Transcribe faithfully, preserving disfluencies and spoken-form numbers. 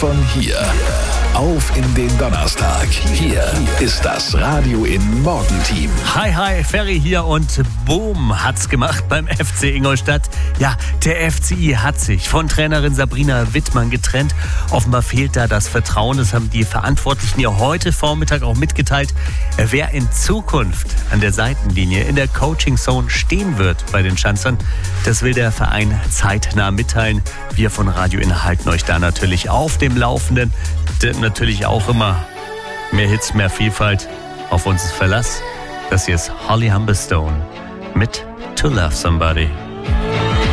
von hier. Auf in den Donnerstag. Hier ist das Radio in Morgenteam. Hi, hi, Ferry hier und boom, hat's gemacht beim F C Ingolstadt. Ja, der F C I hat sich von Trainerin Sabrina Wittmann getrennt. Offenbar fehlt da das Vertrauen. Das haben die Verantwortlichen ja heute Vormittag auch mitgeteilt. Wer in Zukunft an der Seitenlinie in der Coaching Zone stehen wird bei den Schanzern, das will der Verein zeitnah mitteilen. Wir von Radio In halten euch da natürlich auf dem Laufenden. Natürlich auch immer mehr Hits, mehr Vielfalt. Auf uns ist Verlass. Das hier ist Holly Humberstone mit To Love Somebody.